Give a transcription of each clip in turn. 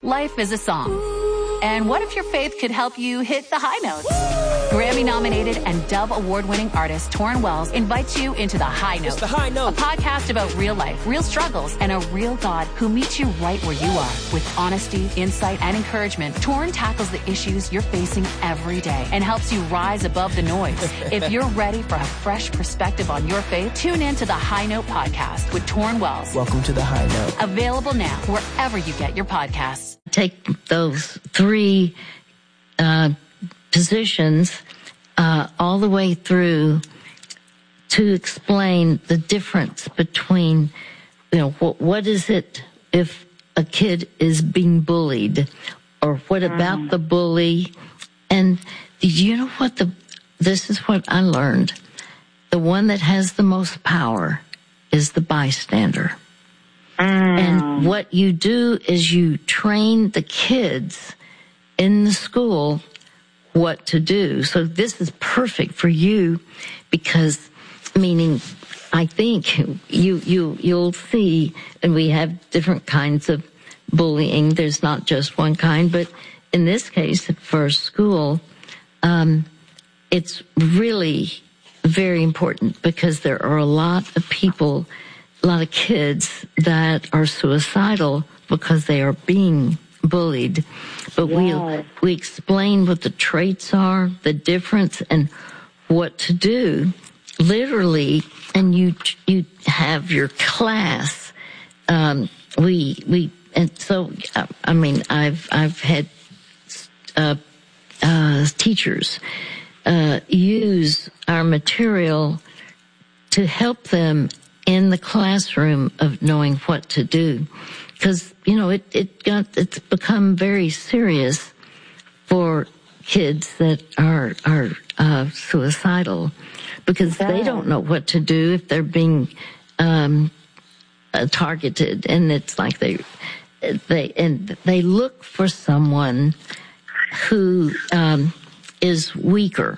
Life is a song. And what if your faith could help you hit the high notes? Grammy-nominated and Dove Award-winning artist Torrin Wells invites you into The High Note. It's The High Note. A podcast about real life, real struggles, and a real God who meets you right where you are. With honesty, insight, and encouragement, Torrin tackles the issues you're facing every day and helps you rise above the noise. If you're ready for a fresh perspective on your faith, tune in to The High Note podcast with Torrin Wells. Welcome to The High Note. Available now wherever you get your podcasts. Take those three positions all the way through to explain the difference between, what is it if a kid is being bullied, or what about the bully? And you know what? This is what I learned. The one that has the most power is the bystander. And what you do is you train the kids in the school what to do. So this is perfect for you because, meaning, I think you'll see, and we have different kinds of bullying. There's not just one kind, but in this case, for school, it's really very important because there are a lot of people, a lot of kids that are suicidal because they are being bullied. But we explain what the traits are, the difference, and what to do. Literally, and you have your class. And so I've had teachers use our material to help them in the classroom of knowing what to do. Because, it's become very serious for kids that are suicidal because they don't know what to do if they're being targeted, and it's like they look for someone who is weaker.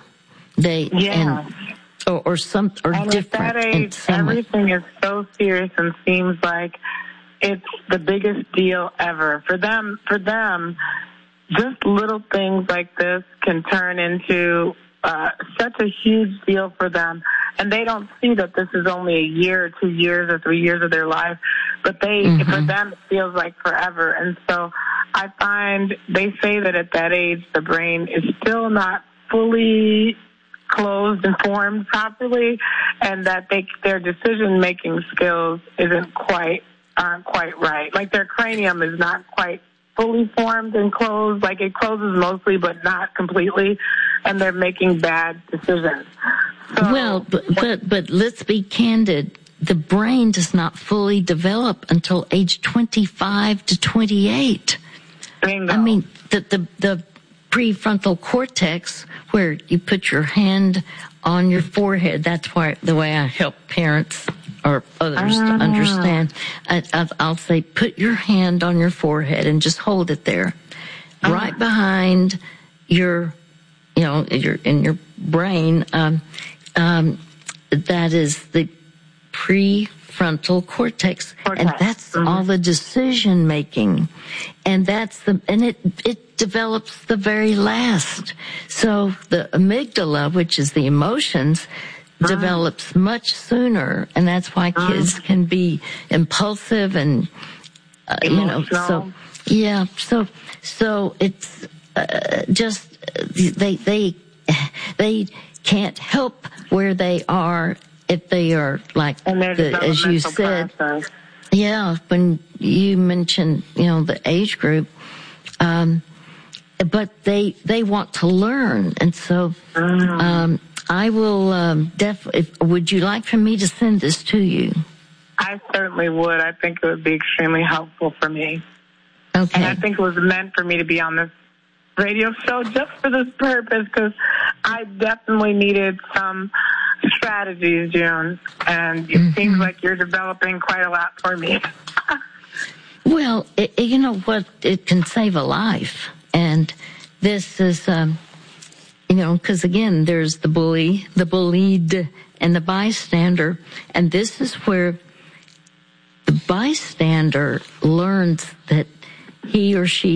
Or different. At that age, everything is so serious and seems like it's the biggest deal ever. For them, just little things like this can turn into such a huge deal for them. And they don't see that this is only a year, 2 years, or 3 years of their life. But for them, it feels like forever. And so I find they say that at that age, the brain is still not fully closed and formed properly, and that their decision-making skills aren't quite right. Like their cranium is not quite fully formed and closed. Like it closes mostly, but not completely, and they're making bad decisions. So, but let's be candid. The brain does not fully develop until age 25 to 28. Bingo. I mean, the prefrontal cortex, where you put your hand on your forehead. That's the way I help parents or others to understand. I'll say, put your hand on your forehead and just hold it there, right behind your, in your brain. That is the prefrontal cortex, and that's all the decision making, and it develops the very last. So the amygdala, which is the emotions, develops much sooner, and that's why kids can be impulsive and so it's just they can't help where they are if they are like as you said. Process. Yeah, when you mentioned the age group, but they want to learn, and so I will definitely. Would you like for me to send this to you? I certainly would. I think it would be extremely helpful for me. Okay. And I think it was meant for me to be on this radio show just for this purpose, because I definitely needed some strategies, June, and it seems like you're developing quite a lot for me. Well, you know what? It can save a life. And this is, because again, there's the bully, the bullied, and the bystander. And this is where the bystander learns that he or she